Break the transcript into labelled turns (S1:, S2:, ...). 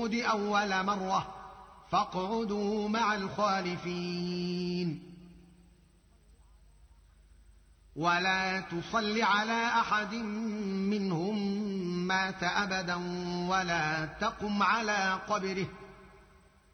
S1: أول مرة فاقعدوا مع الخالفين ولا تصل على أحد منهم مات أبدا ولا تقم على قبره